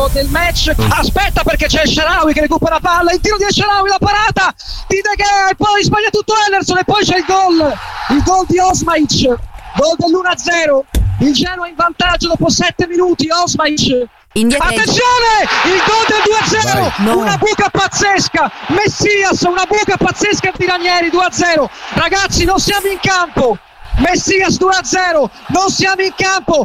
del match. Aspetta, perché c'è il Shaarawy che recupera la palla, il tiro di Shaarawy, la parata di De Gea, e poi sbaglia tutto Henderson, e poi c'è il gol di Osmaic, gol dell'1-0, il Genoa in vantaggio dopo 7 minuti. Osmaic, attenzione, il gol del 2-0. No. Una buca pazzesca, Messias, una buca pazzesca di Ranieri. 2-0, ragazzi, non siamo in campo. Messias 2-0, non siamo in campo,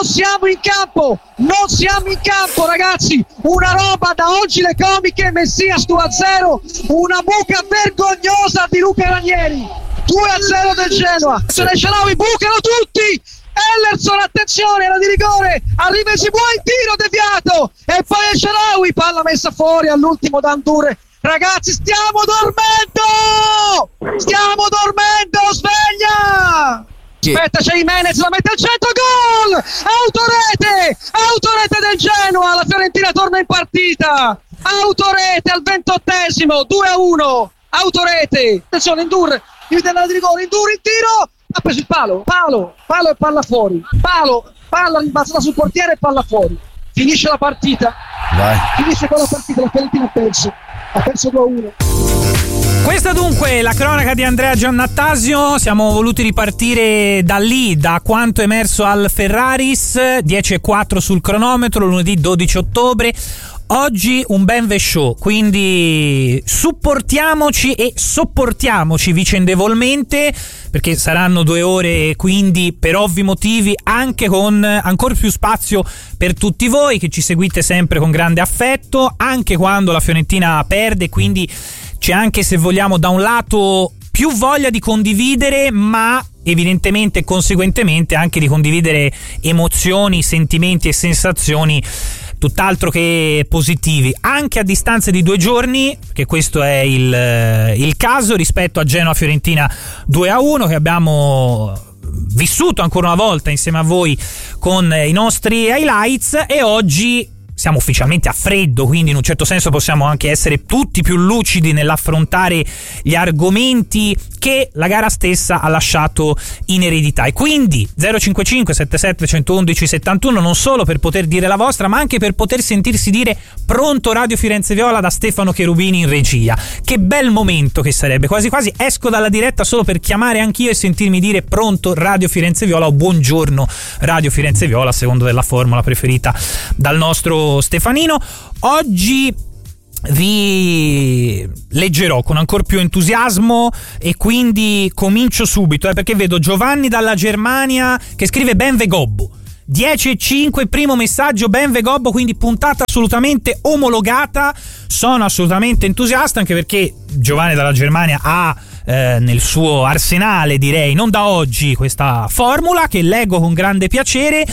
ragazzi, una roba da oggi le comiche. Messias 2-0, una buca vergognosa di Luca Ranieri. 2-0 del Genoa, se ne Shaarawy, bucano tutti. Henderson, attenzione, era di rigore, arriva e si può, il tiro deviato, e poi è Shaarawy, palla messa fuori all'ultimo da Andour. Ragazzi, stiamo dormendo, sveglia! Aspetta, c'è Jimenez, la mette al centro, gol! Autorete del Genoa, la Fiorentina torna in partita, autorete al 28esimo, 2-1, autorete, attenzione, Andour, il di rigore, Andour, il tiro, ha preso il palo e palla fuori, palla rimbalzata sul portiere e palla fuori. Finisce la partita. Vai. Finisce con la partita, la Fiorentina ha perso 2-1. Questa dunque è la cronaca di Andrea Giannattasio. Siamo voluti ripartire da lì, da quanto emerso al Ferraris. 10:04 sul cronometro, lunedì 12 ottobre. Oggi un Benve Show, quindi supportiamoci e sopportiamoci vicendevolmente, perché saranno 2 ore, quindi per ovvi motivi anche con ancora più spazio per tutti voi che ci seguite sempre con grande affetto, anche quando la Fiorentina perde, quindi c'è anche, se vogliamo, da un lato più voglia di condividere, ma evidentemente e conseguentemente anche di condividere emozioni, sentimenti e sensazioni tutt'altro che positivi, anche a distanza di 2 giorni, che questo è il caso rispetto a Genoa-Fiorentina 2-1, che abbiamo vissuto ancora una volta insieme a voi con i nostri highlights, e oggi siamo ufficialmente a freddo, quindi in un certo senso possiamo anche essere tutti più lucidi nell'affrontare gli argomenti che la gara stessa ha lasciato in eredità. E quindi 055 77 111 71 non solo per poter dire la vostra, ma anche per poter sentirsi dire pronto Radio Firenze Viola da Stefano Cherubini in regia. Che bel momento che sarebbe, quasi quasi esco dalla diretta solo per chiamare anch'io e sentirmi dire pronto Radio Firenze Viola o buongiorno Radio Firenze Viola, a secondo della formula preferita dal nostro Stefanino. Oggi vi leggerò con ancora più entusiasmo e quindi comincio subito, perché vedo Giovanni dalla Germania che scrive Benve Gobbo. 10:05, primo messaggio, Benve Gobbo, quindi puntata assolutamente omologata. Sono assolutamente entusiasta, anche perché Giovanni dalla Germania ha nel suo arsenale, direi, non da oggi, questa formula che leggo con grande piacere.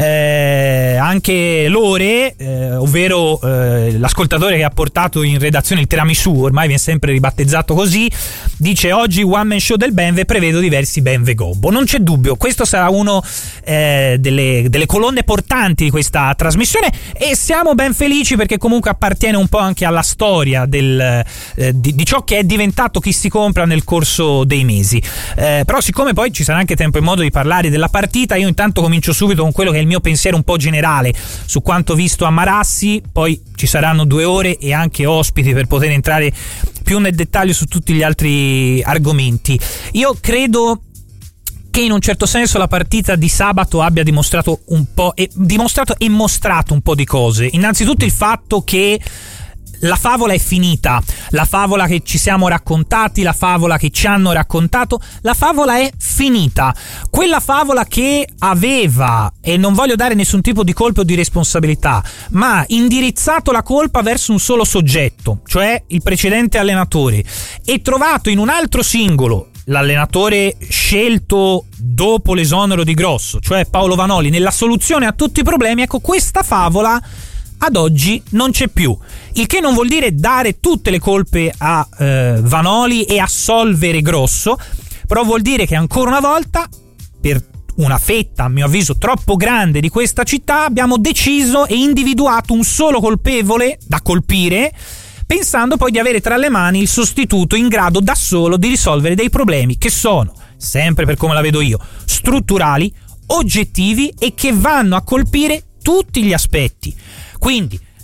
Anche Lore, ovvero l'ascoltatore che ha portato in redazione il tiramisù, ormai viene sempre ribattezzato così, dice: oggi one man show del Benve, prevedo diversi Benve Gobbo. Non c'è dubbio, questo sarà uno delle colonne portanti di questa trasmissione, e siamo ben felici perché comunque appartiene un po' anche alla storia di ciò che è diventato Chi si compra nel corso dei mesi. Però siccome poi ci sarà anche tempo e modo di parlare della partita, io intanto comincio subito con quello che è il mio pensiero un po' generale su quanto visto a Marassi. Poi ci saranno 2 ore e anche ospiti per poter entrare più nel dettaglio su tutti gli altri argomenti. Io credo che in un certo senso la partita di sabato abbia dimostrato e mostrato un po' di cose. Innanzitutto il fatto che la favola è finita, la favola che ci siamo raccontati, la favola che ci hanno raccontato, la favola è finita. Quella favola che aveva, e non voglio dare nessun tipo di colpa o di responsabilità, ma indirizzato la colpa verso un solo soggetto, cioè il precedente allenatore, e trovato in un altro singolo, l'allenatore scelto dopo l'esonero di Grosso, cioè Paolo Vanoli, nella soluzione a tutti i problemi. Ecco, questa favola ad oggi non c'è più, il che non vuol dire dare tutte le colpe a Vanoli e assolvere Grosso, però vuol dire che ancora una volta, per una fetta a mio avviso troppo grande di questa città, abbiamo deciso e individuato un solo colpevole da colpire, pensando poi di avere tra le mani il sostituto in grado da solo di risolvere dei problemi che sono, sempre per come la vedo io, strutturali, oggettivi e che vanno a colpire tutti gli aspetti. Quindi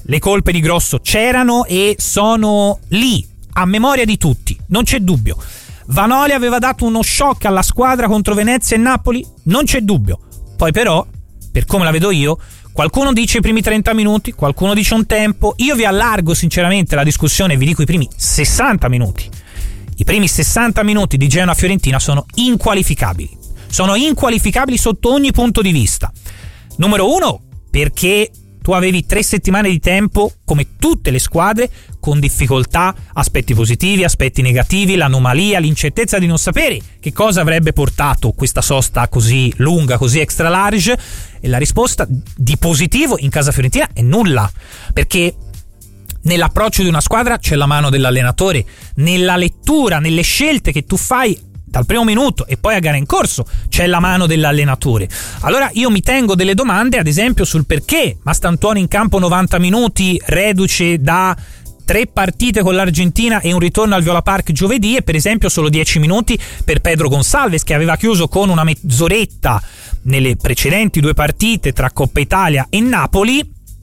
le colpe di Grosso c'erano e sono lì, a memoria di tutti, non c'è dubbio. Vanoli aveva dato uno shock alla squadra contro Venezia e Napoli, non c'è dubbio. Poi però, per come la vedo io, qualcuno dice i primi 30 minuti, qualcuno dice un tempo. Io vi allargo sinceramente la discussione e vi dico i primi 60 minuti. I primi 60 minuti di Genoa-Fiorentina sono inqualificabili. Sono inqualificabili sotto ogni punto di vista. Numero 1, perché tu avevi 3 settimane di tempo, come tutte le squadre, con difficoltà, aspetti positivi, aspetti negativi, l'anomalia, l'incertezza di non sapere che cosa avrebbe portato questa sosta così lunga, così extra large, e la risposta di positivo in casa fiorentina è nulla, perché nell'approccio di una squadra c'è la mano dell'allenatore, nella lettura, nelle scelte che tu fai dal primo minuto e poi a gara in corso c'è la mano dell'allenatore. Allora io mi tengo delle domande, ad esempio sul perché Mastantuono in campo 90 minuti, reduce da 3 partite con l'Argentina e un ritorno al Viola Park giovedì, e per esempio solo 10 minuti per Pedro Gonçalves, che aveva chiuso con una mezz'oretta nelle precedenti 2 partite tra Coppa Italia e Napoli,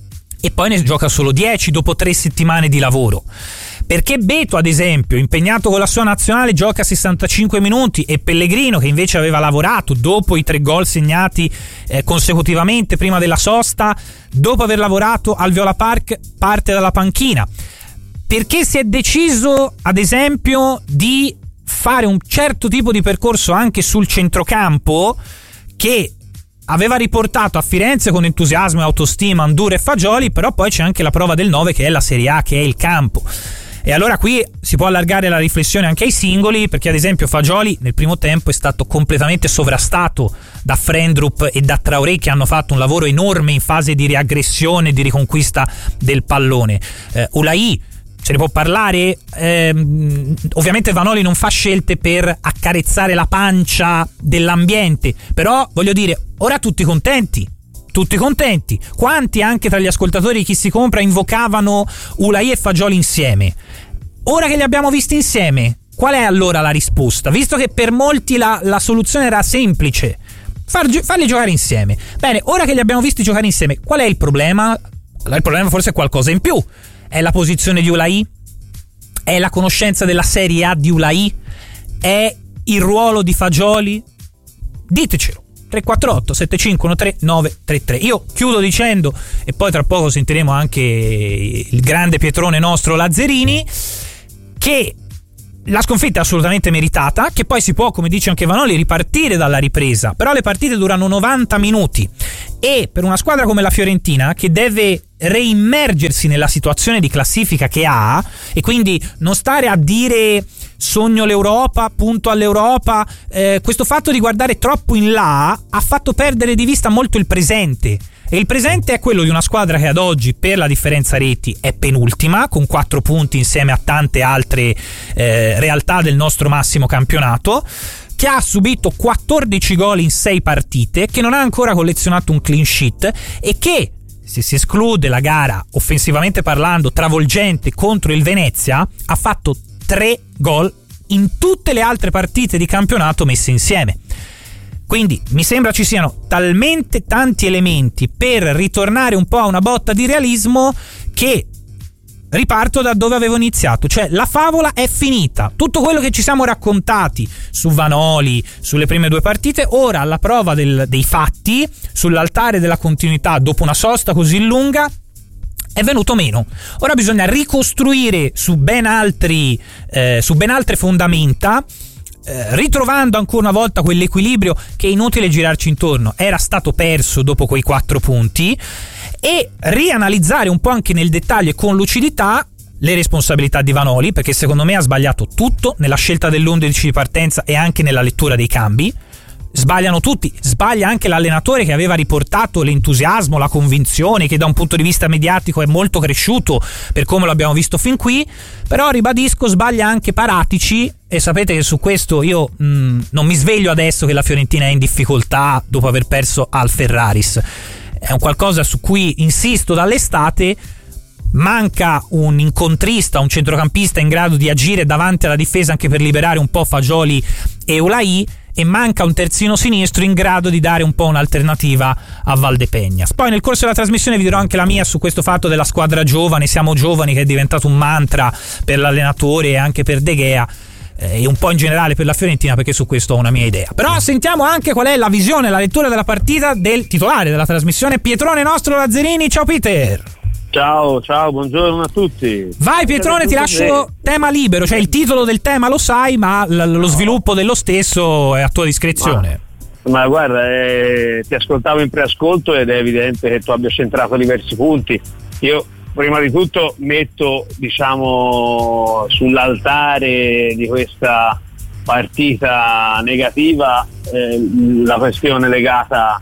e poi ne gioca solo 10 dopo 3 settimane di lavoro. Perché Beto, ad esempio, impegnato con la sua nazionale, gioca 65 minuti, e Pellegrino, che invece aveva lavorato dopo i 3 gol segnati consecutivamente prima della sosta, dopo aver lavorato al Viola Park, parte dalla panchina. Perché si è deciso, ad esempio, di fare un certo tipo di percorso anche sul centrocampo, che aveva riportato a Firenze con entusiasmo e autostima Andura e Fagioli, però poi c'è anche la prova del 9, che è la Serie A, che è il campo. E allora qui si può allargare la riflessione anche ai singoli, perché ad esempio Fagioli nel primo tempo è stato completamente sovrastato da Frendrup e da Traoré, che hanno fatto un lavoro enorme in fase di riaggressione e di riconquista del pallone. Ulaì, se ne può parlare, ovviamente Vanoli non fa scelte per accarezzare la pancia dell'ambiente, però voglio dire, ora tutti contenti. Quanti anche tra gli ascoltatori di Chi si compra invocavano Ulaì e Fagioli insieme? Ora che li abbiamo visti insieme, qual è allora la risposta? Visto che per molti la soluzione era semplice, farli giocare insieme. Bene, ora che li abbiamo visti giocare insieme, qual è il problema? Il problema forse è qualcosa in più. È la posizione di Ulaì? È la conoscenza della Serie A di Ulaì? È il ruolo di Fagioli? Ditecelo. 348 7513 933. Io chiudo dicendo, e poi tra poco sentiremo anche il grande Pietrone nostro Lazzarini, che la sconfitta è assolutamente meritata, che poi si può, come dice anche Vanoli, ripartire dalla ripresa, però le partite durano 90 minuti, e per una squadra come la Fiorentina, che deve reimmergersi nella situazione di classifica che ha, e quindi non stare a dire sogno l'Europa, punto all'Europa, questo fatto di guardare troppo in là ha fatto perdere di vista molto il presente. E il presente è quello di una squadra che ad oggi, per la differenza reti, è penultima, con 4 punti insieme a tante altre realtà del nostro massimo campionato, che ha subito 14 gol in 6 partite, che non ha ancora collezionato un clean sheet, e che, se si esclude la gara offensivamente parlando travolgente contro il Venezia, ha fatto 3 gol in tutte le altre partite di campionato messe insieme. Quindi mi sembra ci siano talmente tanti elementi per ritornare un po' a una botta di realismo, che riparto da dove avevo iniziato, cioè la favola è finita. Tutto quello che ci siamo raccontati su Vanoli, sulle prime 2 partite, ora alla prova dei fatti, sull'altare della continuità dopo una sosta così lunga, è venuto meno. Ora bisogna ricostruire su ben altre fondamenta, ritrovando ancora una volta quell'equilibrio che è inutile girarci intorno, era stato perso dopo quei 4 punti, e rianalizzare un po' anche nel dettaglio e con lucidità le responsabilità di Vanoli, perché secondo me ha sbagliato tutto nella scelta dell'11 di partenza e anche nella lettura dei cambi. Sbagliano tutti, sbaglia anche l'allenatore, che aveva riportato l'entusiasmo, la convinzione, che da un punto di vista mediatico è molto cresciuto per come l'abbiamo visto fin qui. Però ribadisco, sbaglia anche Paratici, e sapete che su questo io non mi sveglio adesso che la Fiorentina è in difficoltà dopo aver perso al Ferraris. È un qualcosa su cui insisto dall'estate, manca un incontrista, un centrocampista in grado di agire davanti alla difesa anche per liberare un po' Fagioli e Ulai, e manca un terzino sinistro in grado di dare un po' un'alternativa a Valdepegnas. Poi nel corso della trasmissione vi dirò anche la mia su questo fatto della squadra giovane, siamo giovani, che è diventato un mantra per l'allenatore e anche per De Gea, e un po' in generale per la Fiorentina, perché su questo ho una mia idea. Però sentiamo anche qual è la visione, la lettura della partita del titolare della trasmissione, Pietrone nostro Lazzarini. Ciao Peter. Ciao, buongiorno a tutti. Vai Pietrone, ti lascio tema libero, cioè il titolo del tema lo sai, ma lo sviluppo dello stesso è a tua discrezione. Ma guarda, ti ascoltavo in preascolto ed è evidente che tu abbia centrato diversi punti. Io prima di tutto metto, diciamo, sull'altare di questa partita negativa la questione legata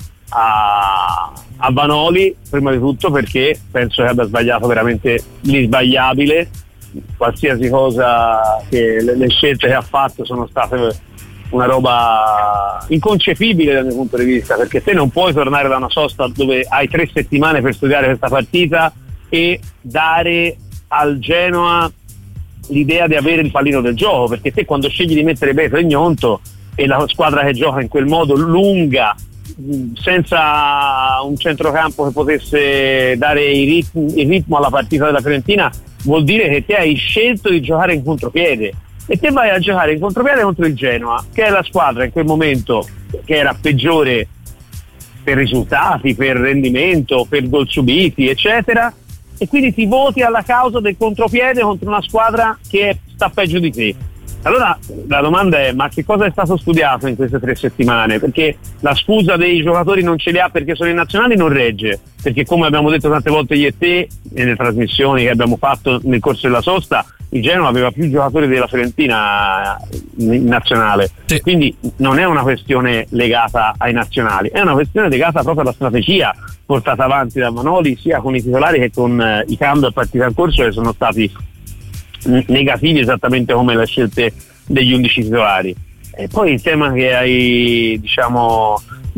a Vanoli, prima di tutto perché penso che abbia sbagliato veramente l'insbagliabile. Qualsiasi cosa, che le scelte che ha fatto sono state una roba inconcepibile dal mio punto di vista, perché te non puoi tornare da una sosta dove hai 3 settimane per studiare questa partita e dare al Genoa l'idea di avere il pallino del gioco, perché te quando scegli di mettere Beto e Gnonto e la squadra che gioca in quel modo lunga, senza un centrocampo che potesse dare il ritmo alla partita della Fiorentina, vuol dire che te hai scelto di giocare in contropiede e te vai a giocare in contropiede contro il Genoa, che è la squadra in quel momento che era peggiore per risultati, per rendimento, per gol subiti eccetera, e quindi ti voti alla causa del contropiede contro una squadra che sta peggio di te. Allora la domanda è: ma che cosa è stato studiato in queste 3 settimane? Perché la scusa dei giocatori non ce li ha perché sono in nazionali non regge, perché come abbiamo detto tante volte io e te nelle trasmissioni che abbiamo fatto nel corso della sosta, il Genoa aveva più giocatori della Fiorentina in nazionale, sì. Quindi non è una questione legata ai nazionali, è una questione legata proprio alla strategia portata avanti da Vanoli, sia con i titolari che con i cambi a partita in corso, che sono stati negativi esattamente come le scelte degli 11 titolari. E poi il tema che hai, diciamo,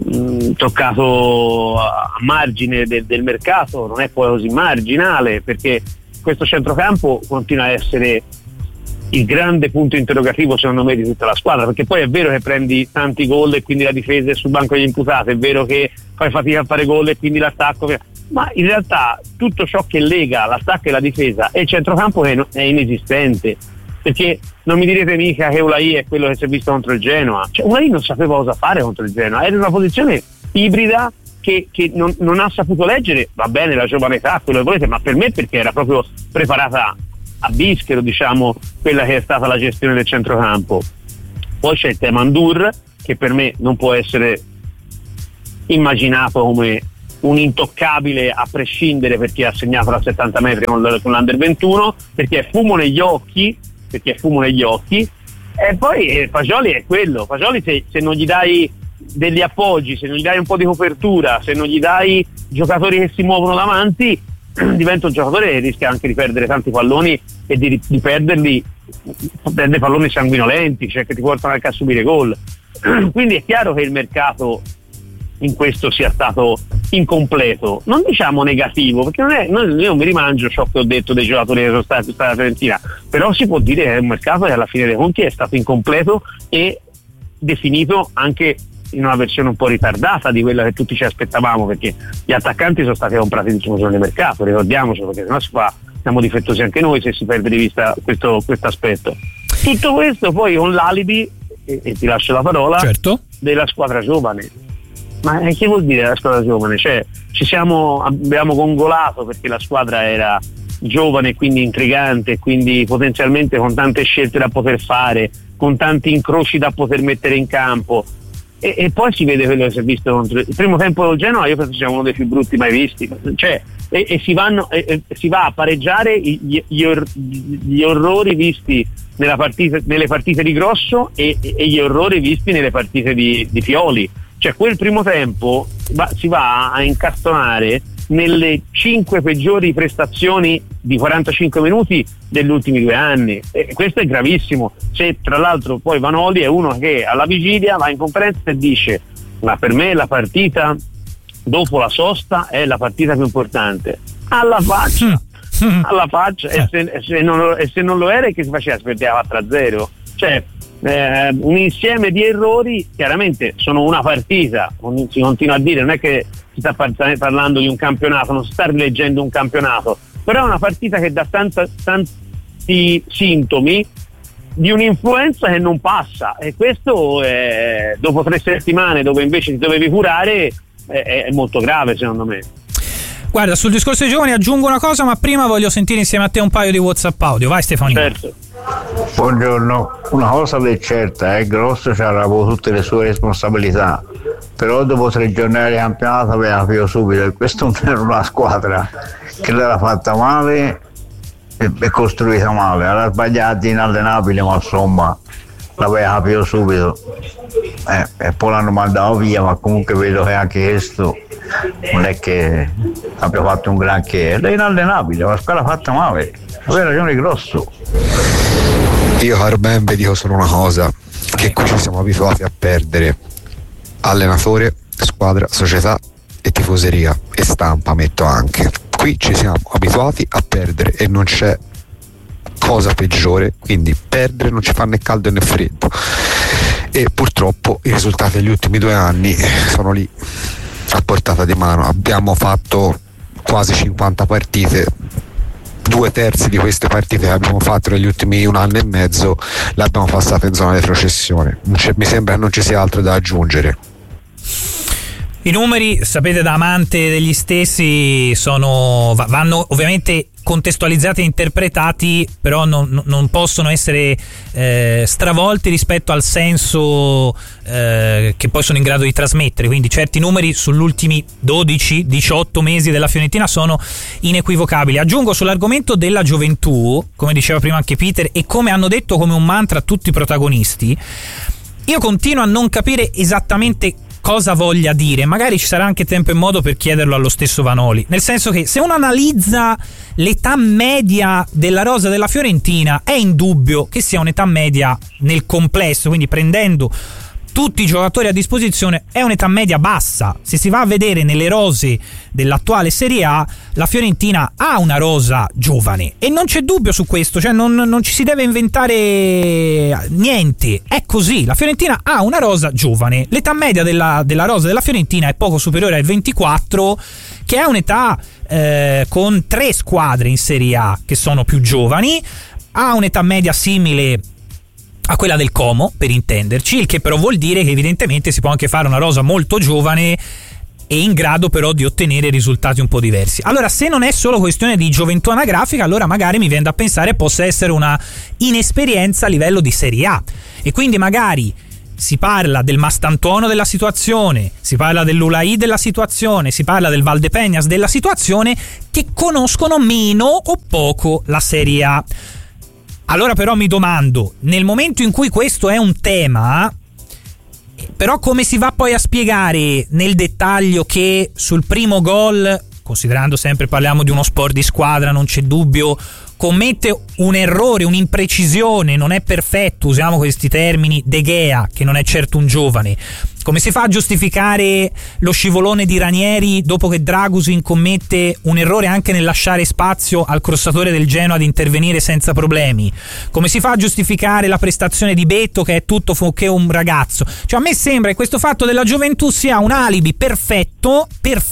toccato a margine del mercato non è poi così marginale, perché questo centrocampo continua a essere il grande punto interrogativo secondo me di tutta la squadra, perché poi è vero che prendi tanti gol e quindi la difesa è sul banco degli imputati, è vero che fai fatica a fare gol e quindi l'attacco, ma in realtà tutto ciò che lega l'attacco e la difesa è il centrocampo è inesistente, perché non mi direte mica che Ulai è quello che si è visto contro il Genoa, cioè Ulai non sapeva cosa fare contro il Genoa, era in una posizione ibrida che non ha saputo leggere, va bene la giovane età, quello che volete, ma per me perché era proprio preparata a bischero, diciamo, quella che è stata la gestione del centrocampo. Poi c'è il tema Ndur, che per me non può essere immaginato come un intoccabile a prescindere, perché ha segnato da 70 metri con l'Under 21, perché è fumo negli occhi, e poi Fagioli è quello. Fagioli se non gli dai degli appoggi, se non gli dai un po' di copertura, se non gli dai giocatori che si muovono davanti, diventa un giocatore che rischia anche di perdere tanti palloni e di perderli, perde palloni sanguinolenti, cioè che ti portano anche a subire gol. Quindi è chiaro che il mercato in questo sia stato incompleto, non diciamo negativo, perché io non mi rimangio ciò che ho detto dei giocatori che sono stati alla Fiorentina, però si può dire che è un mercato che alla fine dei conti è stato incompleto e definito anche in una versione un po' ritardata di quella che tutti ci aspettavamo, perché gli attaccanti sono stati comprati l'ultimo giorno di mercato, ricordiamocelo, perché sennò siamo difettosi anche noi se si perde di vista questo aspetto. Tutto questo poi con l'alibi, e ti lascio la parola, certo, della squadra giovane. Ma che vuol dire la squadra giovane? Cioè abbiamo gongolato perché la squadra era giovane e quindi intrigante, quindi potenzialmente con tante scelte da poter fare, con tanti incroci da poter mettere in campo, e poi si vede quello che si è visto contro il primo tempo del Genoa. Io penso sia uno dei più brutti mai visti, cioè, e si va a pareggiare gli orrori visti nelle partite di Grosso e gli orrori visti nelle partite di Pioli. Cioè quel primo tempo si va a incastonare nelle 5 peggiori prestazioni di 45 minuti degli ultimi 2 anni, e questo è gravissimo. Se tra l'altro poi Vanoli è uno che alla vigilia va in conferenza e dice: ma per me la partita dopo la sosta è la partita più importante. Alla faccia, alla faccia, e se non lo era, che si faceva, aspettava 4-0, cioè un insieme di errori. Chiaramente sono una partita, si continua a dire, non è che si sta parlando di un campionato, non si sta rileggendo un campionato, però è una partita che dà tanti sintomi di un'influenza che non passa, e questo dopo 3 settimane dove invece ti dovevi curare è molto grave, secondo me. Guarda, sul discorso dei giovani aggiungo una cosa, ma prima voglio sentire insieme a te un paio di WhatsApp audio. Vai Stefanino. Certo. Buongiorno, una cosa è certa, Grosso ci avrà tutte le sue responsabilità, però dopo 3 giornate di campionato aveva capito subito, e questo non era una squadra che l'era fatta male e costruita male, era sbagliata inallenabile, ma insomma l'aveva capito subito, e poi l'hanno mandato via, ma comunque vedo che anche questo non è che abbia fatto un granché, è inallenabile, la squadra fatta male, aveva ragione Grosso. Io caro Ben vi dico solo una cosa, che qui ci siamo abituati a perdere allenatore, squadra, società e tifoseria e stampa, metto anche. Qui ci siamo abituati a perdere e non c'è cosa peggiore, quindi perdere non ci fa né caldo né freddo, e purtroppo i risultati degli ultimi 2 anni sono lì a portata di mano. Abbiamo fatto quasi 50 partite, 2/3 di queste partite che abbiamo fatto negli ultimi 1 anno e mezzo le abbiamo passate in zona di retrocessione. Mi sembra che non ci sia altro da aggiungere. I numeri, sapete, da amante degli stessi, vanno ovviamente contestualizzati e interpretati, però non possono essere stravolti rispetto al senso che poi sono in grado di trasmettere. Quindi certi numeri sugli ultimi 12-18 mesi della Fiorentina sono inequivocabili. Aggiungo sull'argomento della gioventù, come diceva prima anche Peter, e come hanno detto come un mantra tutti i protagonisti, io continuo a non capire esattamente cosa voglia dire. Magari ci sarà anche tempo e modo per chiederlo allo stesso Vanoli, nel senso che se uno analizza l'età media della rosa della Fiorentina è indubbio che sia un'età media nel complesso, quindi prendendo tutti i giocatori a disposizione è un'età media bassa. Se si va a vedere nelle rose dell'attuale Serie A, la Fiorentina ha una rosa giovane e non c'è dubbio su questo, cioè non ci si deve inventare niente, è così. La Fiorentina ha una rosa giovane, l'età media della rosa della Fiorentina è poco superiore ai 24, che è un'età con 3 squadre in Serie A che sono più giovani, ha un'età media simile a quella del Como, per intenderci, il che però vuol dire che evidentemente si può anche fare una rosa molto giovane e in grado però di ottenere risultati un po' diversi. Allora, se non è solo questione di gioventù anagrafica, allora magari mi viene da pensare possa essere una inesperienza a livello di Serie A, e quindi magari si parla del Mastantuono della situazione, si parla dell'Ulaì della situazione, si parla del Valdepeñas della situazione, che conoscono meno o poco la Serie A. Allora però mi domando, nel momento in cui questo è un tema, però come si va poi a spiegare nel dettaglio che sul primo gol, considerando sempre parliamo di uno sport di squadra, non c'è dubbio, commette un errore, un'imprecisione, non è perfetto, usiamo questi termini, De Gea, che non è certo un giovane. Come si fa a giustificare lo scivolone di Ranieri dopo che Dragusin commette un errore anche nel lasciare spazio al crossatore del Genoa ad intervenire senza problemi? Come si fa a giustificare la prestazione di Betto, che è tutto fuorché un ragazzo? Cioè, a me sembra che questo fatto della gioventù sia un alibi perfetto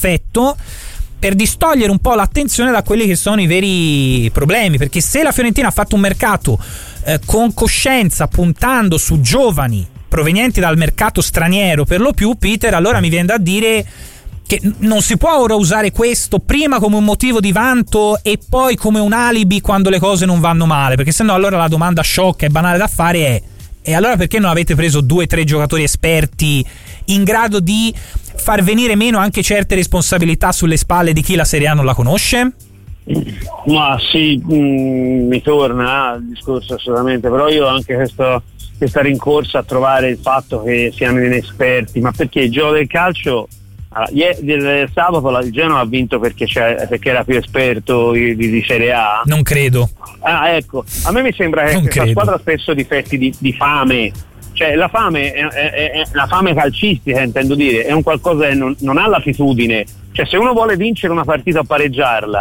per distogliere un po' l'attenzione da quelli che sono i veri problemi, perché se la Fiorentina ha fatto un mercato con coscienza, puntando su giovani provenienti dal mercato straniero per lo più, Peter, allora mi viene da dire che non si può ora usare questo prima come un motivo di vanto e poi come un alibi quando le cose non vanno male, perché sennò allora la domanda sciocca e banale da fare è: e allora perché non avete preso 2-3 giocatori esperti in grado di far venire meno anche certe responsabilità sulle spalle di chi la Serie A non la conosce? Ma sì, mi torna il discorso assolutamente, però io ho anche questa rincorsa a trovare il fatto che siano inesperti, ma perché il gioco del calcio del sabato il Genoa ha vinto perché era più esperto di Serie A? Non credo. Ecco, a me mi sembra che questa squadra ha spesso difetti di fame, cioè la fame è la fame calcistica, intendo dire, è un qualcosa che non ha latitudine, cioè se uno vuole vincere una partita o pareggiarla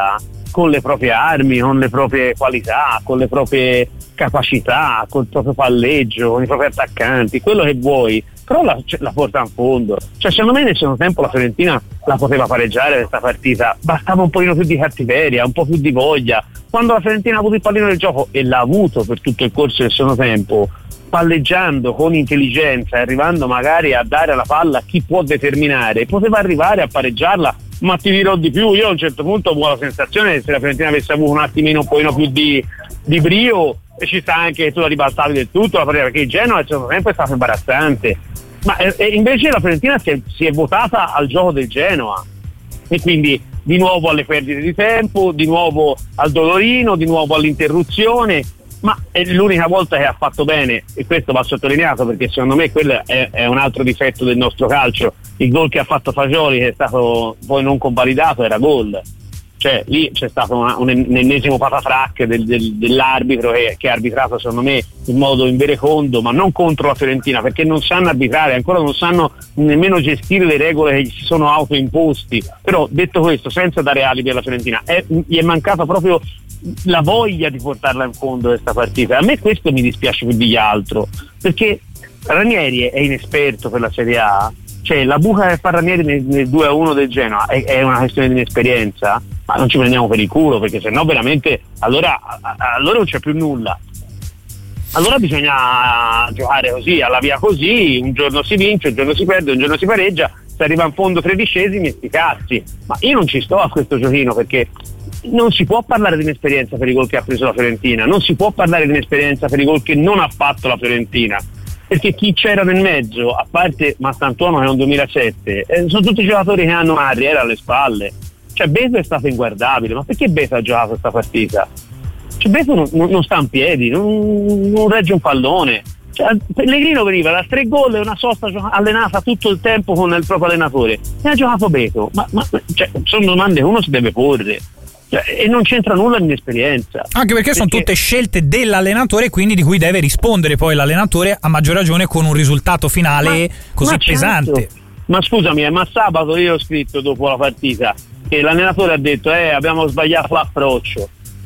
con le proprie armi, con le proprie qualità, con le proprie capacità, col proprio palleggio, con i propri attaccanti, quello che vuoi, però la porta in fondo. Cioè, secondo me nel secondo tempo la Fiorentina la poteva pareggiare questa partita, bastava un pochino più di cattiveria, un po' più di voglia. Quando la Fiorentina ha avuto il pallino del gioco, e l'ha avuto per tutto il corso del secondo tempo, palleggiando con intelligenza, arrivando magari a dare la palla a chi può determinare, poteva arrivare a pareggiarla. Ma ti dirò di più, io a un certo punto ho avuto la sensazione che se la Fiorentina avesse avuto un attimino un pochino più di brio, e ci sta anche che tu la ribaltavi del tutto la partita, perché il Genoa al secondo tempo è stato imbarazzante, ma invece la Fiorentina si è votata al gioco del Genoa, e quindi di nuovo alle perdite di tempo, di nuovo al dolorino, di nuovo all'interruzione. Ma è l'unica volta che ha fatto bene, e questo va sottolineato perché secondo me quello è un altro difetto del nostro calcio. Il gol che ha fatto Fagioli, che è stato poi non convalidato, era gol. Cioè lì c'è stato un ennesimo patatrack dell'arbitro che ha arbitrato secondo me in modo inverecondo, ma non contro la Fiorentina, perché non sanno arbitrare, ancora non sanno nemmeno gestire le regole che si sono autoimposti. Però detto questo, senza dare alibi alla Fiorentina, gli è mancata proprio la voglia di portarla in fondo questa partita. A me questo mi dispiace più di altro, perché Ranieri è inesperto per la Serie A. Cioè la buca che fa Ranieri nel 2-1 del Genoa è una questione di inesperienza, ma non ci prendiamo per il culo, perché sennò veramente allora non c'è più nulla. Allora bisogna giocare così, alla via così, un giorno si vince, un giorno si perde, un giorno si pareggia, si arriva in fondo 13esimi e sti cazzi. Ma io non ci sto a questo giochino, perché non si può parlare di inesperienza per i gol che ha preso la Fiorentina, non si può parlare di inesperienza per i gol che non ha fatto la Fiorentina, perché chi c'era nel mezzo, a parte Mastantuono che è un 2007, sono tutti giocatori che hanno una carriera alle spalle. Cioè Beto è stato inguardabile, ma perché Beto ha giocato questa partita? Cioè Beto non sta in piedi, non regge un pallone. Cioè, Pellegrino veniva da 3 gol e una sosta allenata tutto il tempo con il proprio allenatore, e ha giocato Beto, ma cioè, sono domande che uno si deve porre. E non c'entra nulla l'inesperienza, anche perché sono tutte scelte dell'allenatore, quindi di cui deve rispondere poi l'allenatore, a maggior ragione con un risultato finale così pesante. Certo. Ma scusami, ma sabato io ho scritto dopo la partita che l'allenatore ha detto abbiamo sbagliato l'approccio.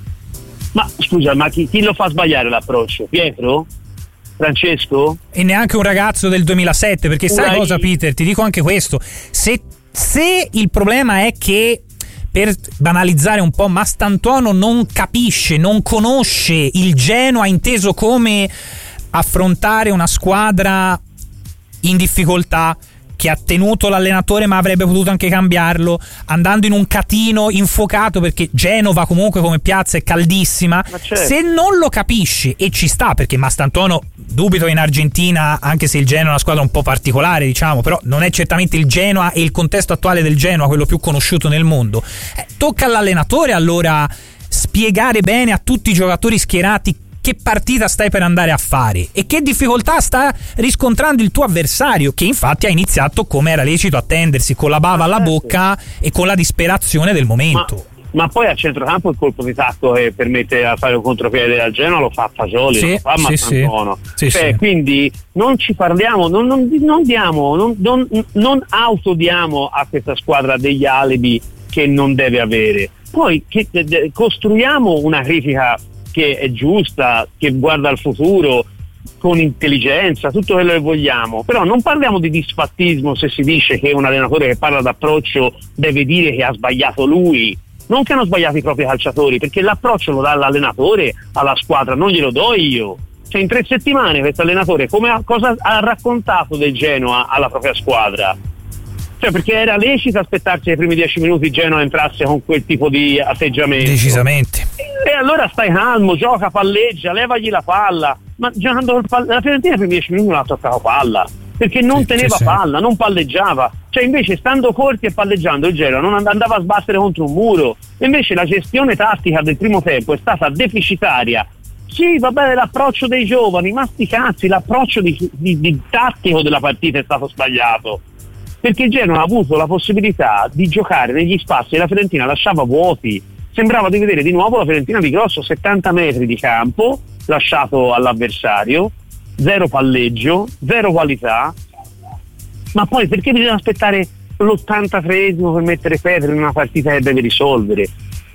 Ma scusa, ma chi lo fa sbagliare l'approccio? Pietro? Francesco? E neanche un ragazzo del 2007, perché sai cosa, Peter? Ti dico anche questo: se il problema è che, per banalizzare un po', Mastantuono non capisce, non conosce il Genoa inteso come affrontare una squadra in difficoltà, che ha tenuto l'allenatore ma avrebbe potuto anche cambiarlo, andando in un catino infuocato, perché Genova comunque come piazza è caldissima. Certo. Se non lo capisci, e ci sta, perché Mastantuono, dubito in Argentina, anche se il Genoa è una squadra un po' particolare, diciamo, però non è certamente il Genoa e il contesto attuale del Genoa quello più conosciuto nel mondo. Tocca all'allenatore allora spiegare bene a tutti i giocatori schierati che partita stai per andare a fare e che difficoltà sta riscontrando il tuo avversario, che infatti ha iniziato, come era lecito attendersi, con la bava alla bocca e con la disperazione del momento. Ma poi a centrocampo il colpo di tacco che permette a fare un contropiede al Genoa lo fa Fagioli, sì, lo fa Mastantuono. Sì, quindi non ci parliamo, non autodiamo a questa squadra degli alibi che non deve avere. Poi costruiamo una critica che è giusta, che guarda al futuro con intelligenza, tutto quello che vogliamo, però non parliamo di disfattismo se si dice che un allenatore che parla d'approccio deve dire che ha sbagliato lui, non che hanno sbagliato i propri calciatori, perché l'approccio lo dà l'allenatore alla squadra, non glielo do io. Cioè in 3 settimane questo allenatore cosa ha raccontato del Genoa alla propria squadra? Cioè, perché era lecito aspettarsi che i primi 10 minuti Genoa entrasse con quel tipo di atteggiamento. Decisamente. E allora stai calmo, gioca, palleggia, levagli la palla. Ma giocando la Fiorentina per 10 minuti non ha toccato palla, perché non teneva palla, non palleggiava. Cioè invece stando corti e palleggiando il Genoa non andava a sbattere contro un muro. E invece la gestione tattica del primo tempo è stata deficitaria. Sì, va bene l'approccio dei giovani, ma sti cazzi, l'approccio di tattico della partita è stato sbagliato, perché il Genoa ha avuto la possibilità di giocare negli spazi e la Fiorentina lasciava vuoti. Sembrava di vedere di nuovo la Fiorentina di grosso, 70 metri di campo lasciato all'avversario, 0 palleggio, 0 qualità. Ma poi perché bisogna aspettare l'83esimo per mettere Petro in una partita che deve risolvere?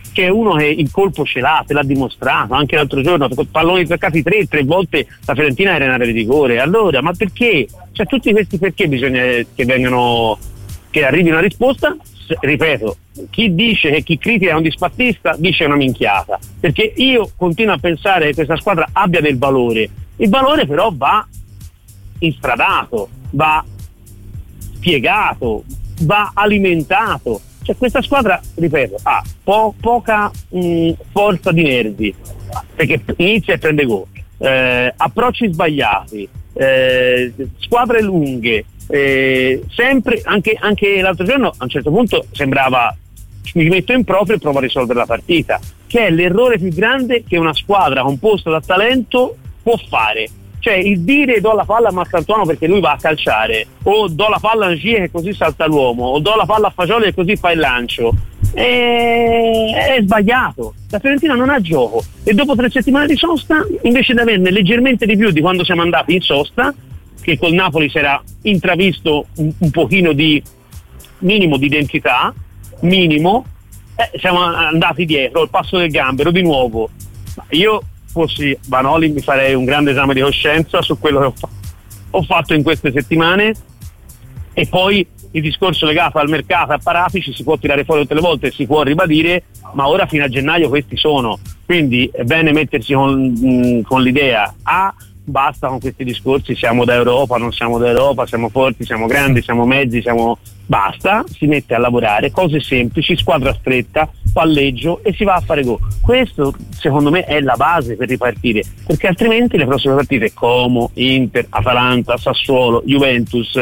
che è uno che il colpo ce l'ha, te l'ha dimostrato anche l'altro giorno, palloni toccati tre volte la Fiorentina era in area di rigore. Allora, ma perché? Cioè, tutti questi perché bisogna che arrivi una risposta. Ripeto, chi dice che chi critica è un disfattista dice una minchiata, perché io continuo a pensare che questa squadra abbia del valore. Il valore però va instradato, va spiegato, va alimentato. Cioè, questa squadra, ripeto, ha poca forza di nervi, perché inizia e prende gol, approcci sbagliati, squadre lunghe, sempre, anche l'altro giorno a un certo punto sembrava mi metto in proprio e provo a risolvere la partita, che è l'errore più grande che una squadra composta da talento può fare. Cioè, il dire do la palla a Marcantuono perché lui va a calciare, o do la palla a Ngie che così salta l'uomo, o do la palla a Fagioli e così fa il lancio, è sbagliato. La Fiorentina non ha gioco, e dopo 3 settimane di sosta, invece di averne leggermente di più di quando siamo andati in sosta, che col Napoli si era intravisto un pochino di minimo di identità, siamo andati dietro, il passo del gambero di nuovo. Io fossi Vanoli mi farei un grande esame di coscienza su quello che ho fatto in queste settimane, e poi il discorso legato al mercato, a Paratici, si può tirare fuori tutte le volte, si può ribadire, ma ora fino a gennaio questi sono, quindi è bene mettersi con l'idea basta con questi discorsi, siamo da Europa, non siamo da Europa, siamo forti, siamo grandi, siamo mezzi, basta, si mette a lavorare, cose semplici, squadra stretta, palleggio, e si va a fare gol. Questo secondo me è la base per ripartire, perché altrimenti le prossime partite Como, Inter, Atalanta, Sassuolo, Juventus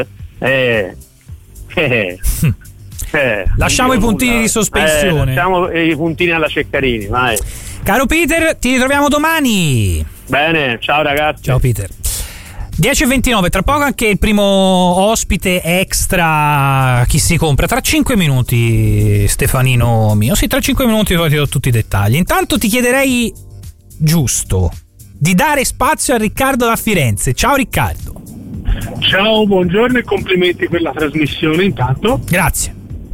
lasciamo i puntini di sospensione, lasciamo i puntini alla Ceccarini, vai. Caro Peter, ti ritroviamo domani. Bene, ciao ragazzi. Ciao Peter. 10:29, tra poco anche il primo ospite extra, chi si compra, tra 5 minuti, Stefanino mio. Sì, tra 5 minuti poi ti do tutti i dettagli. Intanto ti chiederei, giusto, di dare spazio a Riccardo da Firenze. Ciao Riccardo. Ciao, buongiorno e complimenti per la trasmissione intanto. Grazie.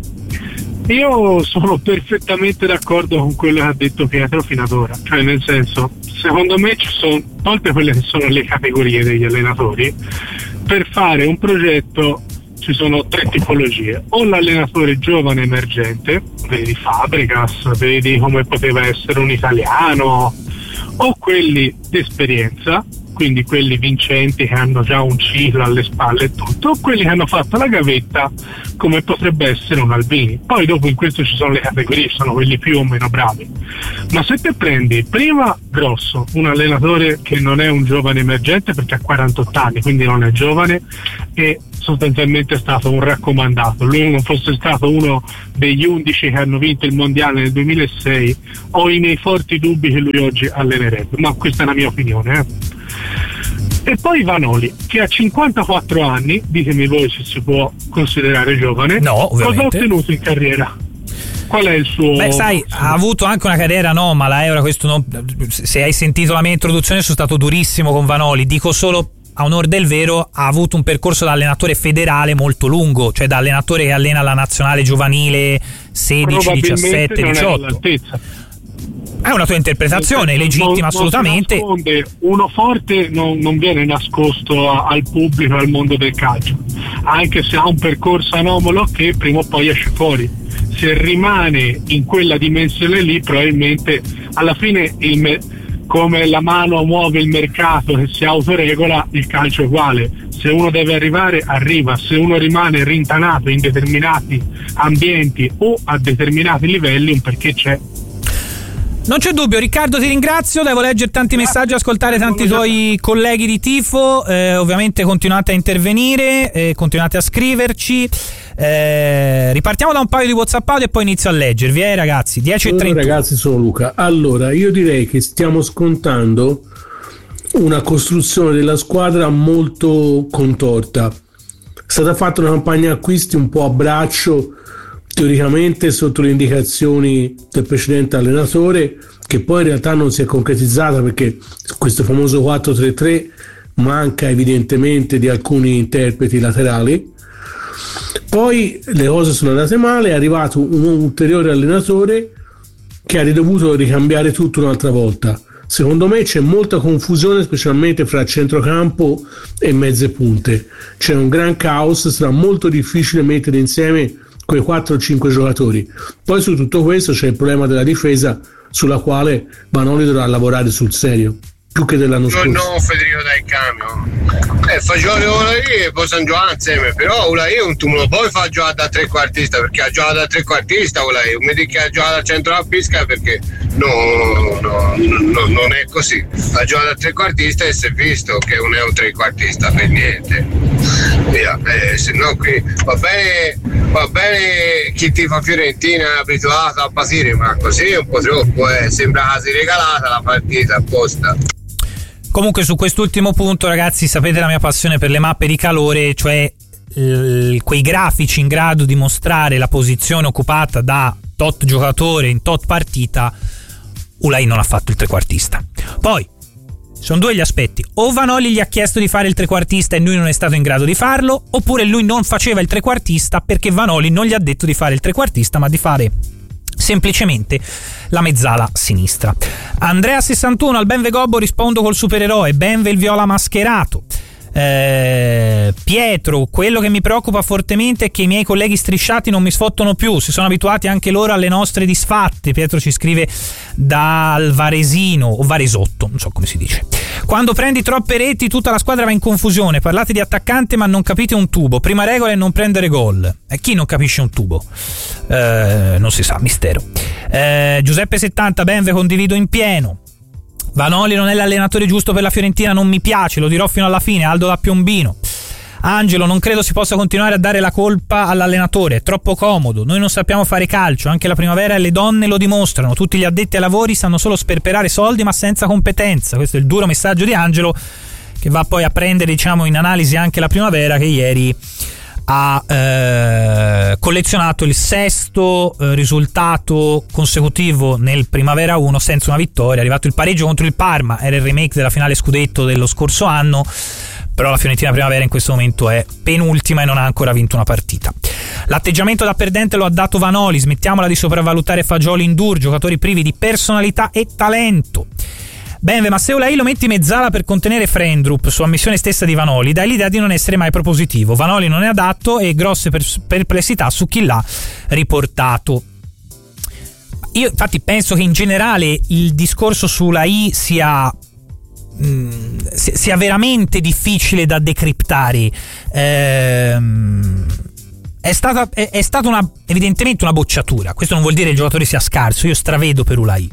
Io sono perfettamente d'accordo con quello che ha detto Pietro fino ad ora, cioè nel senso, secondo me ci sono, tolte quelle che sono le categorie degli allenatori, per fare un progetto ci sono 3 tipologie: o l'allenatore giovane emergente, vedi Fabregas, vedi come poteva essere un italiano, o quelli d'esperienza, quindi quelli vincenti che hanno già un ciclo alle spalle e tutto, o quelli che hanno fatto la gavetta come potrebbe essere un Albini. Poi dopo in questo ci sono le categorie, sono quelli più o meno bravi. Ma se te prendi prima Grosso, un allenatore che non è un giovane emergente perché ha 48 anni, quindi non è giovane, e sostanzialmente è stato un raccomandato, lui non fosse stato uno degli 11 che hanno vinto il mondiale nel 2006, ho i miei forti dubbi che lui oggi allenerebbe, ma questa è la mia opinione. E poi Vanoli, che ha 54 anni, ditemi voi se si può considerare giovane. No, ovviamente. Cosa ha ottenuto in carriera? Qual è il suo... Beh, sai, ha avuto anche una carriera anomala, ora questo non... Se hai sentito la mia introduzione sono stato durissimo con Vanoli, dico solo a onor del vero, ha avuto un percorso da allenatore federale molto lungo, cioè da allenatore che allena la nazionale giovanile 16, 17, 18. È una tua interpretazione, legittima assolutamente. Uno forte non viene nascosto al pubblico, al mondo del calcio, anche se ha un percorso anomalo che prima o poi esce fuori. Se rimane in quella dimensione lì, probabilmente alla fine come la mano muove il mercato che si autoregola, il calcio è uguale. Se uno deve arrivare, arriva. Se uno rimane rintanato in determinati ambienti o a determinati livelli, un perché c'è. Non c'è dubbio, Riccardo, ti ringrazio, devo leggere tanti messaggi, ascoltare tanti tuoi colleghi di tifo, ovviamente continuate a intervenire, continuate a scriverci, ripartiamo da un paio di WhatsApp audio e poi inizio a leggervi, ragazzi. 10:30. Ragazzi, sono Luca. Allora, io direi che stiamo scontando una costruzione della squadra molto contorta. È stata fatta una campagna acquisti un po' a braccio, teoricamente sotto le indicazioni del precedente allenatore, che poi in realtà non si è concretizzata, perché questo famoso 4-3-3 manca evidentemente di alcuni interpreti laterali. Poi le cose sono andate male, è arrivato un ulteriore allenatore che ha dovuto ricambiare tutto un'altra volta. Secondo me c'è molta confusione, specialmente fra centrocampo e mezze punte. C'è un gran caos, sarà molto difficile mettere insieme quei 4 o 5 giocatori. Poi su tutto questo c'è il problema della difesa, sulla quale Vanoli dovrà lavorare sul serio, più che dell'anno scorso. No, Federico dal cambio. Fagioli Ulai e poi San Giovanni insieme, però Ulai tu me lo puoi far giocare da trequartista, perché ha giocato da trequartista Ulai, mi dici che ha giocato al centro della pisca, perché non è così. Ha giocato da trequartista e si è visto che non è un trequartista per niente. Via, se no qui va bene chi tifa Fiorentina è abituato a Basile, ma così è un po' troppo, sembra quasi regalata la partita apposta. Comunque su quest'ultimo punto, ragazzi, sapete la mia passione per le mappe di calore, cioè quei grafici in grado di mostrare la posizione occupata da tot giocatore in tot partita. Ulai non ha fatto il trequartista. Poi sono due gli aspetti: o Vanoli gli ha chiesto di fare il trequartista e lui non è stato in grado di farlo, oppure lui non faceva il trequartista perché Vanoli non gli ha detto di fare il trequartista, ma di fare semplicemente la mezzala sinistra. Andrea 61 al Benve Gobbo rispondo col supereroe. Benve il viola mascherato. Pietro, quello che mi preoccupa fortemente è che i miei colleghi strisciati non mi sfottono più, si sono abituati anche loro alle nostre disfatte. Pietro ci scrive dal Varesino o Varesotto, non so come si dice. Quando prendi troppe reti tutta la squadra va in confusione, parlate di attaccante ma non capite un tubo. Prima regola è non prendere gol. Chi non capisce un tubo? Non si sa, mistero. Giuseppe 70, Benve condivido in pieno. Vanoli non è l'allenatore giusto per la Fiorentina, non mi piace, lo dirò fino alla fine. Aldo da Piombino. Angelo, non credo si possa continuare a dare la colpa all'allenatore, è troppo comodo, noi non sappiamo fare calcio, anche la primavera e le donne lo dimostrano, tutti gli addetti ai lavori sanno solo sperperare soldi ma senza competenza. Questo è il duro messaggio di Angelo, che va poi a prendere, diciamo, in analisi anche la primavera, che ieri ha collezionato il sesto risultato consecutivo nel Primavera 1 senza una vittoria. È arrivato il pareggio contro il Parma, era il remake della finale scudetto dello scorso anno, però la Fiorentina Primavera in questo momento è penultima e non ha ancora vinto una partita. L'atteggiamento da perdente lo ha dato Vanoli, smettiamola di sopravvalutare Fagioli, Ndur, giocatori privi di personalità e talento. Benve, ma se Ulai lo metti mezzala per contenere Frendrup, su ammissione stessa di Vanoli, dai l'idea di non essere mai propositivo. Vanoli non è adatto e grosse perplessità su chi l'ha riportato. Io infatti penso che in generale il discorso su Ulai sia veramente difficile da decriptare. È stata evidentemente una bocciatura. Questo non vuol dire che il giocatore sia scarso, io stravedo per Ulai.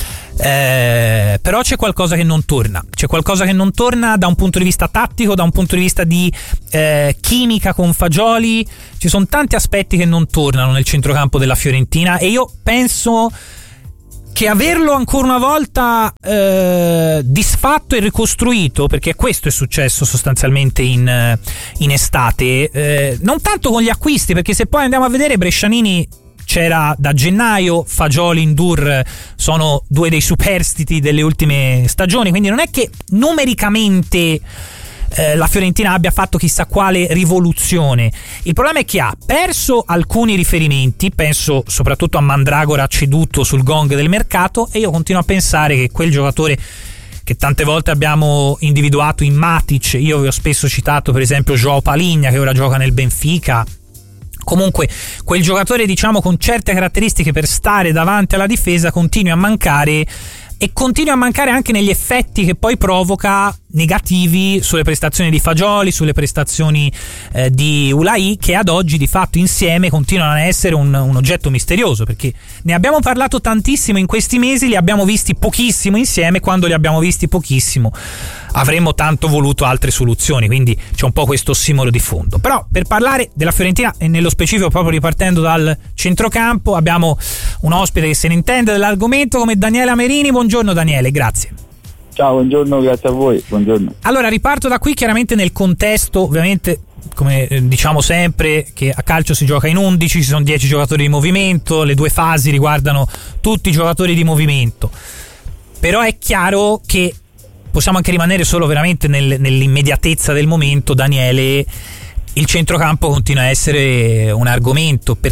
Però c'è qualcosa che non torna. C'è qualcosa che non torna da un punto di vista tattico, da un punto di vista di chimica con Fagioli. Ci sono tanti aspetti che non tornano nel centrocampo della Fiorentina e io penso che averlo ancora una volta disfatto e ricostruito, perché questo è successo sostanzialmente in estate, non tanto con gli acquisti, perché se poi andiamo a vedere Brescianini c'era da gennaio, Fagioli, Ndur sono due dei superstiti delle ultime stagioni, quindi non è che numericamente la Fiorentina abbia fatto chissà quale rivoluzione. Il problema è che ha perso alcuni riferimenti, penso soprattutto a Mandragora ceduto sul gong del mercato, e io continuo a pensare che quel giocatore che tante volte abbiamo individuato in Matic, io vi ho spesso citato per esempio João Palinha che ora gioca nel Benfica, comunque quel giocatore, diciamo, con certe caratteristiche per stare davanti alla difesa continua a mancare, e continua a mancare anche negli effetti che poi provoca negativi sulle prestazioni di Fagioli, sulle prestazioni di Ulai, che ad oggi di fatto insieme continuano a essere un oggetto misterioso, perché ne abbiamo parlato tantissimo in questi mesi, li abbiamo visti pochissimo insieme. Quando li abbiamo visti pochissimo avremmo tanto voluto altre soluzioni, quindi c'è un po' questo ossimoro di fondo. Però per parlare della Fiorentina, e nello specifico proprio ripartendo dal centrocampo, abbiamo un ospite che se ne intende dell'argomento come Daniele Amerini. Buongiorno Daniele, grazie. Ciao, buongiorno, grazie a voi, buongiorno. Allora, riparto da qui, chiaramente nel contesto, ovviamente, come diciamo sempre, che a calcio si gioca in 11, ci sono 10 giocatori di movimento, le due fasi riguardano tutti i giocatori di movimento, però è chiaro che possiamo anche rimanere solo veramente nell'immediatezza del momento. Daniele, il centrocampo continua a essere un argomento, perché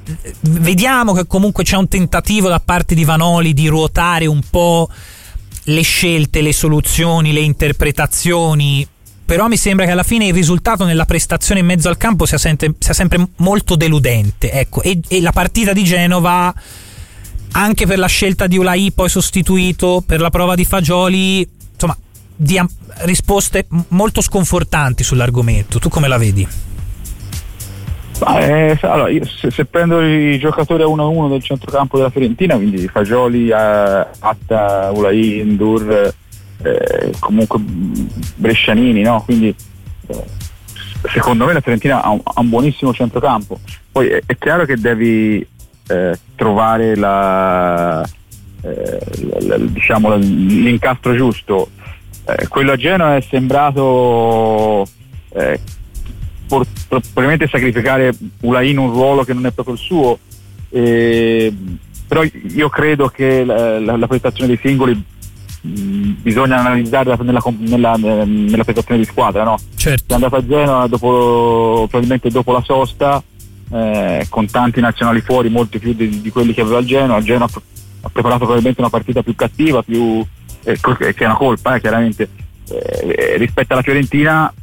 vediamo che comunque c'è un tentativo da parte di Vanoli di ruotare un po' le scelte, le soluzioni, le interpretazioni, però mi sembra che alla fine il risultato nella prestazione in mezzo al campo sia sempre molto deludente, ecco. E la partita di Genova, anche per la scelta di Ulaì poi sostituito, per la prova di Fagioli, insomma, dia risposte molto sconfortanti sull'argomento. Tu come la vedi? Allora, io se prendo i giocatori a 1-1 del centrocampo della Fiorentina, quindi Fagioli, Atta, Ulaì, Ndur, comunque brescianini, no? Quindi secondo me la Fiorentina ha un buonissimo centrocampo. Poi è chiaro che devi trovare diciamo l'incastro giusto. Quello a Genoa è sembrato probabilmente sacrificare Ulaì in un ruolo che non è proprio il suo, però io credo che la prestazione dei singoli bisogna analizzarla nella prestazione di squadra, no? Certo. È andato a Genoa probabilmente dopo la sosta, con tanti nazionali fuori, molti più di quelli che aveva al Genoa. Il Genoa ha preparato probabilmente una partita più cattiva, che è una colpa chiaramente, rispetto alla Fiorentina.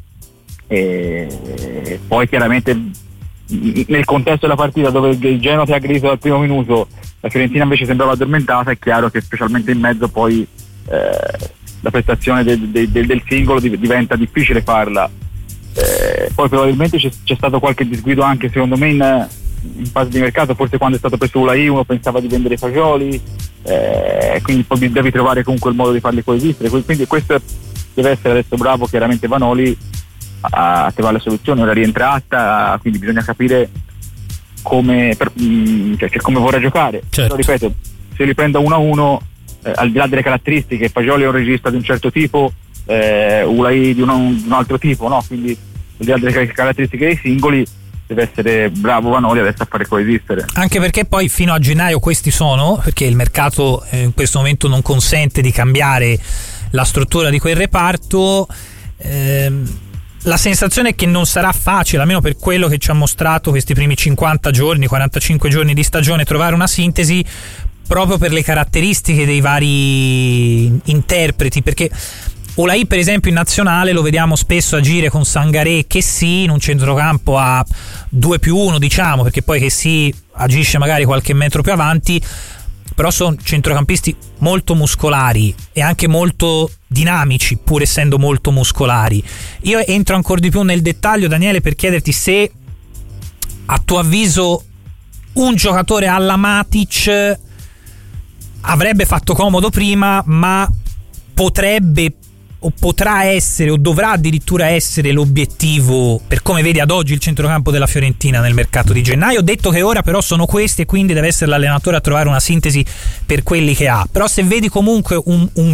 E poi chiaramente nel contesto della partita, dove il Genoa si è aggredito dal primo minuto, la Fiorentina invece sembrava addormentata, è chiaro che specialmente in mezzo poi la prestazione del singolo diventa difficile farla. Poi probabilmente c'è stato qualche disguido anche secondo me in fase di mercato, forse quando è stato preso Ulaì uno pensava di vendere Fagioli, quindi poi devi trovare comunque il modo di farli coesistere, quindi questo deve essere adesso bravo chiaramente Vanoli a trovare la soluzione. Ora rientrata, quindi bisogna capire come vorrà giocare. Certo. Però ripeto, se li prendo 1-1, al di là delle caratteristiche, Fagioli è un regista di un certo tipo, Ulaì di un altro tipo, no? Quindi al di là delle caratteristiche dei singoli deve essere bravo Vanoli adesso a fare coesistere. Anche perché poi fino a gennaio questi sono, perché il mercato in questo momento non consente di cambiare la struttura di quel reparto. La sensazione è che non sarà facile, almeno per quello che ci ha mostrato questi primi 50 giorni, 45 giorni di stagione, trovare una sintesi, proprio per le caratteristiche dei vari interpreti, perché Ulaì per esempio in nazionale lo vediamo spesso agire con Sangaré e Chessy in un centrocampo a 2+1, diciamo, perché poi Chessy agisce magari qualche metro più avanti, però sono centrocampisti molto muscolari e anche molto dinamici, pur essendo molto muscolari. Io entro ancora di più nel dettaglio, Daniele, per chiederti se a tuo avviso un giocatore alla Matic avrebbe fatto comodo prima, ma potrebbe o potrà essere o dovrà addirittura essere l'obiettivo per come vedi ad oggi il centrocampo della Fiorentina nel mercato di gennaio. Detto che ora però sono questi e quindi deve essere l'allenatore a trovare una sintesi per quelli che ha, però se vedi comunque un